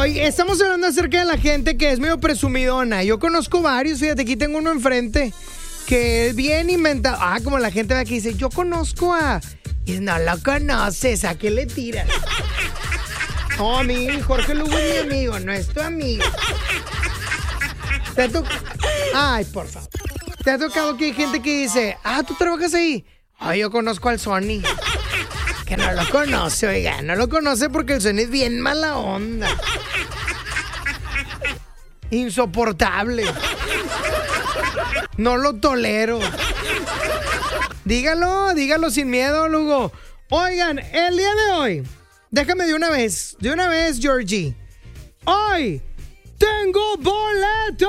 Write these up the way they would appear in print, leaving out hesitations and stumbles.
hoy estamos hablando acerca de la gente que es medio presumidona. Yo conozco varios, fíjate, aquí tengo uno enfrente que es bien inventado. Como la gente ve aquí dice, yo conozco a... Y no lo conoces, ¿a qué le tiras? No, Jorge Lugo es mi amigo, no es tu amigo. Ay, por favor. ¿Te ha tocado que hay gente que dice, tú trabajas ahí? Yo conozco al Sony. Que no lo conoce, oiga, no lo conoce porque el Sony es bien mala onda. Insoportable. No lo tolero. Dígalo sin miedo, Lugo. Oigan, el día de hoy, déjame de una vez, Georgie. Hoy tengo boletos.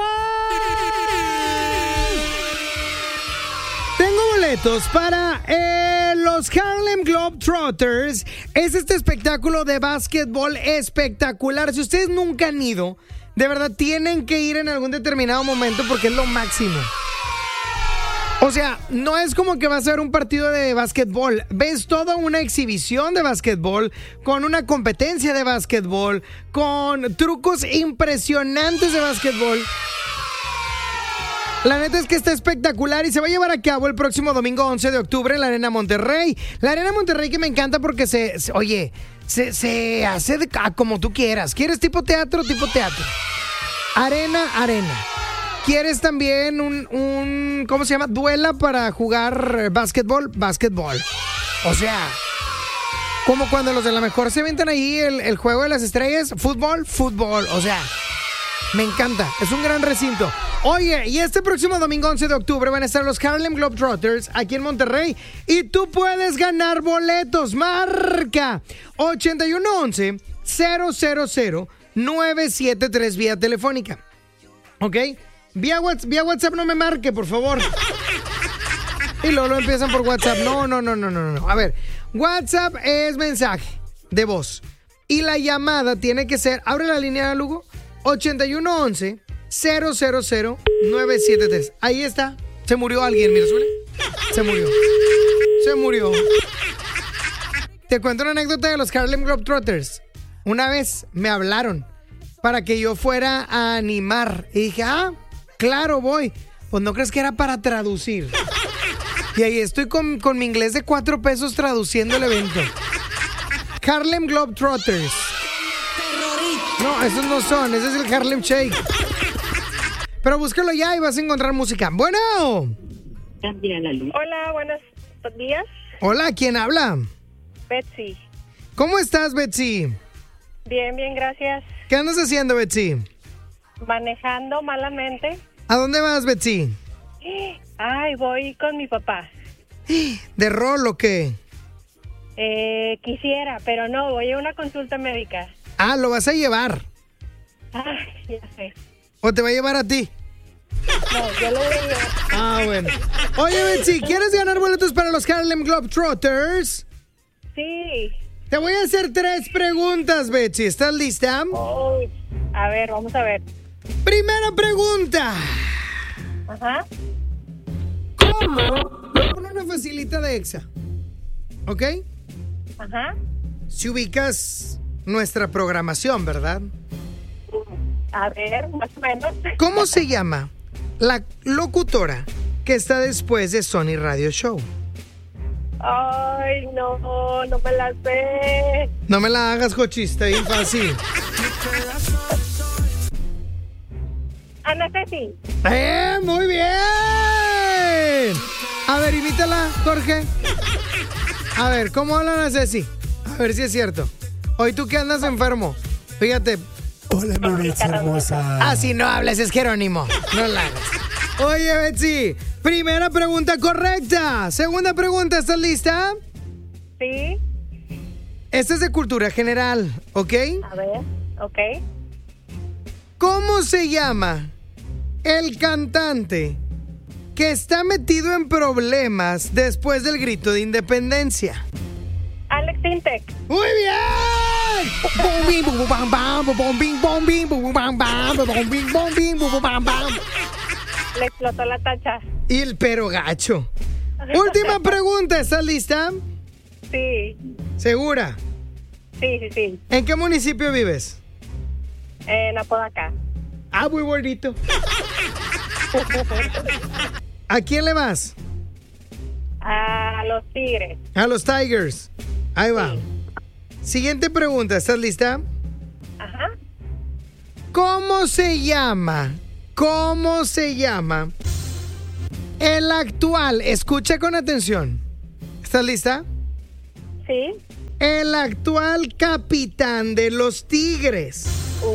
Tengo boletos para los Harlem Globetrotters. Es este espectáculo de básquetbol espectacular. Si ustedes nunca han ido, de verdad tienen que ir en algún determinado momento porque es lo máximo. O sea, no es como que vas a ver un partido de básquetbol. Ves toda una exhibición de básquetbol, con una competencia de básquetbol, con trucos impresionantes de básquetbol. La neta es que está espectacular y se va a llevar a cabo el próximo domingo 11 de octubre en la Arena Monterrey. La Arena Monterrey que me encanta porque se hace como tú quieras. ¿Quieres tipo teatro? Arena. ¿Quieres también un ¿cómo se llama? Duela para jugar básquetbol. O sea, como cuando los de la mejor se aventan ahí el juego de las estrellas. Fútbol. O sea, me encanta. Es un gran recinto. Oye, y este próximo domingo 11 de octubre van a estar los Harlem Globetrotters aquí en Monterrey. Y tú puedes ganar boletos. Marca 8111-000-973 vía telefónica. ¿Ok? Vía WhatsApp no me marque, por favor. Y luego empiezan por WhatsApp. No. A ver, WhatsApp es mensaje de voz. Y la llamada tiene que ser, abre la línea, Lugo, 8111-000-973. Ahí está. Se murió alguien, mira, suele. Se murió. Te cuento una anécdota de los Harlem Globetrotters. Una vez me hablaron para que yo fuera a animar. Y dije, claro, voy. Pues no crees que era para traducir. Y ahí estoy con mi inglés de 4 pesos traduciendo el evento. Harlem Globetrotters. No, esos no son. Ese es el Harlem Shake. Pero búscalo ya y vas a encontrar música. Bueno. Hola, buenos días. Hola, ¿quién habla? Betsy. ¿Cómo estás, Betsy? Bien, gracias. ¿Qué andas haciendo, Betsy? Manejando malamente. ¿A dónde vas, Betsy? Voy con mi papá. ¿De rol o qué? Quisiera, pero no, voy a una consulta médica. ¿Lo vas a llevar? Ya sé. ¿O te va a llevar a ti? No, yo lo voy a llevar. Bueno. Oye, Betsy, ¿quieres ganar boletos para los Harlem Globetrotters? Sí. Te voy a hacer 3 preguntas, Betsy. ¿Estás lista? A ver, vamos a ver. Primera pregunta. Ajá. ¿Cómo? Voy a poner una facilita de Exa. ¿Ok? Ajá. Si ubicas nuestra programación, ¿verdad? A ver, más o menos. ¿Cómo se llama la locutora que está después de Sony Radio Show? Ay, no me la sé. No me la hagas, cochista, bien fácil. Ana Ceci. ¡Muy bien! A ver, imítala, Jorge. A ver, ¿cómo hablan a Ceci? A ver si es cierto. Hoy tú que andas enfermo. Fíjate. Hola, mi Betsy hermosa. Así no hablas, es Jerónimo. No la hagas. Oye, Betsy, primera pregunta correcta. Segunda pregunta, ¿estás lista? Sí. Esta es de cultura general, ¿ok? A ver, ok. ¿Cómo se llama el cantante que está metido en problemas después del grito de independencia? Alex Intec. ¡Muy bien! Bombing, bum, bam, bam, bombing, bombing, bum, bam, bam, bombing, bombing, bum, bam, bam. Le explotó la tacha. Y el pero gacho. Última pregunta, ¿estás lista? Sí. ¿Segura? Sí. ¿En qué municipio vives? En Apodaca. Ah, muy bonito. ¿A quién le vas? A los Tigres. A los Tigers. Ahí va. Sí. Siguiente pregunta, ¿estás lista? Ajá. ¿Cómo se llama el actual? Escucha con atención. ¿Estás lista? Sí. El actual capitán de los Tigres.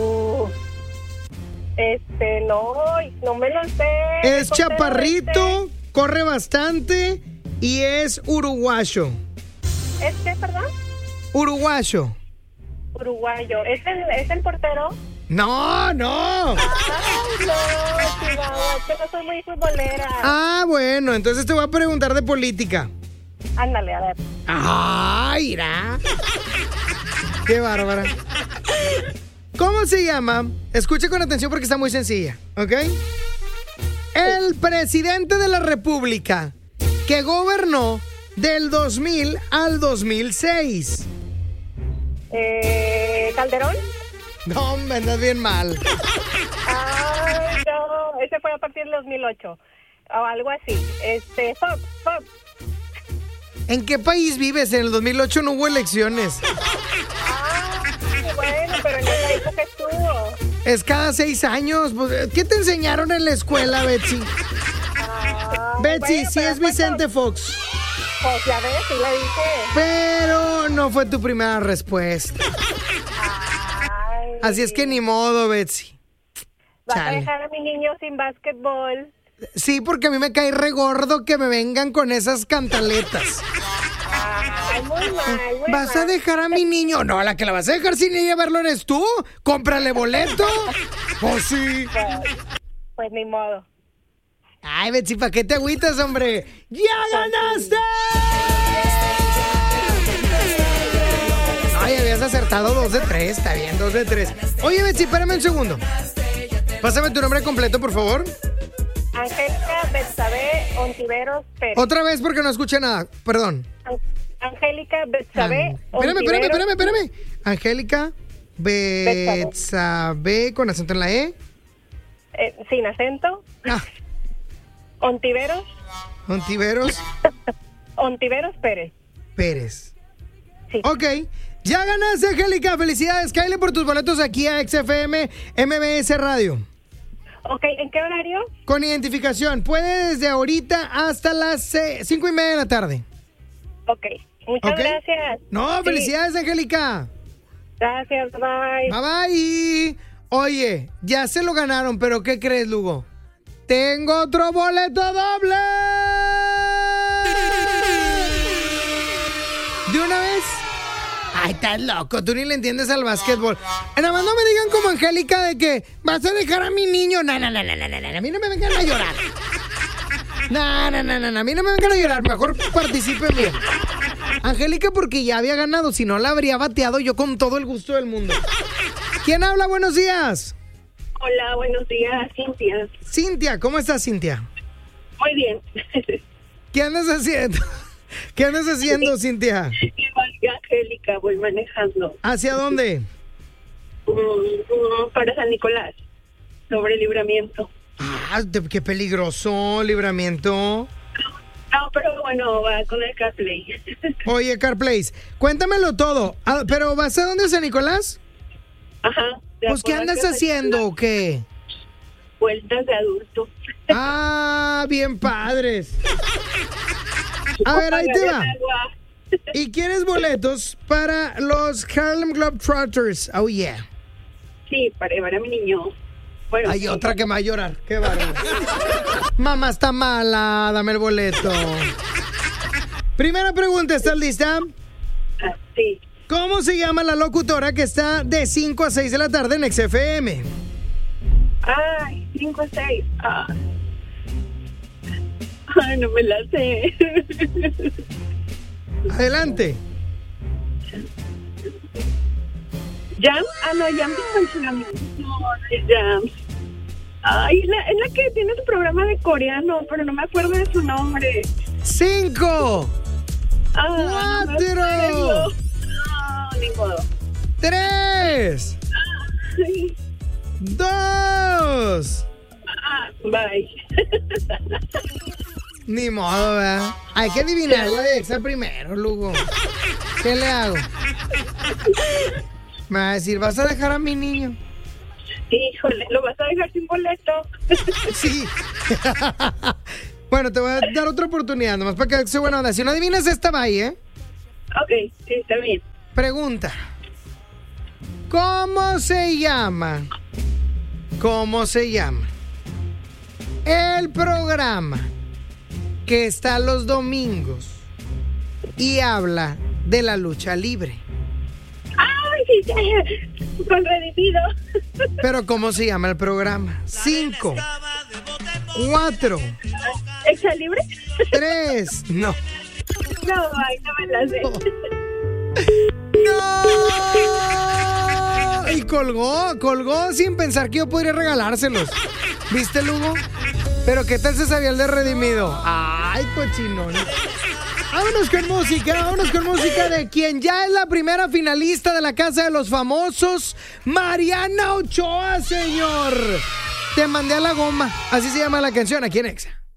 No me lo sé. Es Portero chaparrito, corre bastante y es uruguayo. ¿Es qué, perdón? Uruguayo. Uruguayo. ¿Es el portero? No. Ay, no, Chihuahua, es que no soy muy futbolera. Ah, bueno, entonces te voy a preguntar de política. Ándale, a ver. ¡Ay, irá! ¡Qué bárbara! ¿Cómo se llama? Escuche con atención porque está muy sencilla, ¿ok? El presidente de la República que gobernó del 2000 al 2006. ¿Calderón? No, me andas bien mal. Ay, no, ese fue a partir del 2008 o algo así. Fox. ¿En qué país vives? En el 2008 no hubo elecciones. Ah, bueno, pero en esa época estuvo. Es cada 6 años. ¿Qué te enseñaron en la escuela, Betsy? Betsy, bueno, sí pero es Vicente Fox. Pues ya ves, sí le dije. Pero no fue tu primera respuesta. Ay. Así es que ni modo, Betsy. ¿Vas Chale. a dejar a mi niño sin básquetbol? Sí, porque a mí me cae re gordo que me vengan con esas cantaletas. Ay, muy mal, muy ¿Vas a mal. dejar a mi niño? No, la que la vas a dejar sin ella verlo eres tú. Cómprale boleto. Pues sí. Pues ni modo. Ay, Betsy, ¿para qué te agüitas, hombre? ¡Ya ganaste! Ay, habías acertado 2 de 3. Está bien, 2 de 3. Oye, Betsy, espérame un segundo. Pásame tu nombre completo, por favor. Angélica Betsabe Ontiveros Pérez. Otra vez porque no escuché nada. Perdón. Angélica Betsabe Ontiveros. Espérame. Angélica Betsabe con acento en la E. Sin acento. Ah, Ontiveros. Ontiveros Pérez. Pérez. Sí. Ok. Ya ganaste, Angélica. Felicidades. Cáele por tus boletos aquí a XFM MBS Radio. Ok, ¿en qué horario? Con identificación. Puede desde ahorita hasta las 5:30 de la tarde. Ok, muchas Ok. gracias. No, Sí. felicidades, Angélica. Gracias, bye. Bye bye. Oye, ya se lo ganaron, pero ¿qué crees, Lugo? ¡Tengo otro boleto doble! ¿De una vez? Ay, estás loco, tú ni le entiendes al básquetbol. Nada más no me digan como Angélica de que vas a dejar a mi niño. No, a mí no me vengan a llorar. No, a mí no me vengan a llorar. Mejor participen bien. Angélica porque ya había ganado, si no la habría bateado yo con todo el gusto del mundo. ¿Quién habla? Buenos días. Hola, buenos días, Cintia. Cintia, ¿cómo estás, Cintia? Muy bien. ¿Qué andas haciendo? ¿Qué andas haciendo, Cintia? Igual que Angélica, voy manejando ¿Hacia dónde? para San Nicolás, sobre Libramiento. Ah, qué peligroso, Libramiento. No, pero bueno, va con el CarPlay. Oye, CarPlace, cuéntamelo todo. Ah, ¿pero vas a dónde, San Nicolás? Ajá. Pues, ¿qué andas haciendo o qué? Vueltas de adulto. Ah, bien padres. A ver, ahí te va. ¿Y quieres boletos para los Harlem Globetrotters? Oh, yeah. Sí, para llevar a mi niño. Bueno, Hay otra que me va a llorar. Qué bárbaro. Mamá está mala, dame el boleto. Primera pregunta, ¿estás lista? Sí. ¿Cómo se llama la locutora que está de 5 a 6 de la tarde en XFM? Ay, 5 a 6. Ay, no me la sé. Adelante. ¿Jam? No, Jam no es Jam. Ay, es la que tiene su programa de coreano, pero no me acuerdo de su nombre. 5, 4, Ni modo. 3, Ay, 2. Bye. Ni modo, ¿verdad? Hay que adivinar la de Exa primero, Lugo. ¿Qué le hago? Me va a decir, ¿vas a dejar a mi niño? Híjole, ¿lo vas a dejar sin boleto? Sí. Bueno, te voy a dar otra oportunidad, nomás para que sea buena onda. Si no adivinas esta, va ahí, ¿eh? Ok, sí, está bien. Pregunta. ¿Cómo se llama el programa que está los domingos y habla de la lucha libre? ¡Ay, sí! Con Redimido. Pero ¿cómo se llama el programa? 5, 4, ¿Exa libre? 3, no. No, ay, no me la sé. ¡No! Y colgó sin pensar que yo podría regalárselos. ¿Viste, Lugo? Pero ¿qué tal se sabía el de Redimido? ¡Ay, cochinón! Vámonos con música de quien ya es la primera finalista de la Casa de los Famosos, Mariana Ochoa, señor. Te mandé a la goma, así se llama la canción aquí en Exa.